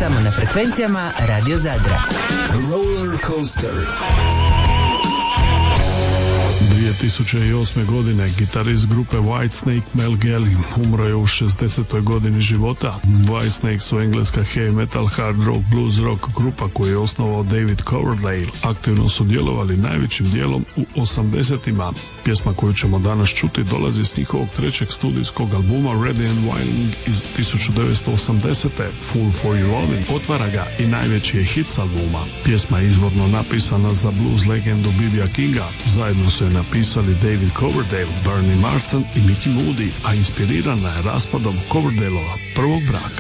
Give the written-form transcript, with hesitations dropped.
samo na frekvencijama Radio Zadra. Roller Coaster. 2008. godine gitarist grupe Whitesnake Mel Galley umro je u 60. godini života. Whitesnake su engleska heavy metal, hard rock, blues rock grupa koju je osnovao David Coverdale. Aktivno su djelovali najvećim dijelom u 80-ima. Pjesma koju ćemo danas čuti dolazi s njihovog trećeg studijskog albuma Ready and Wailing iz 1980. Fool for Your Lovin' otvara ga i najveći je hit s albuma. Pjesma je izvorno napisana za blues legendu B.B. Kinga. Zajedno su je napisali David Coverdale, Bernie Marsden i Mickey Moody, a inspirirana je raspadom Coverdaleova prvog braka.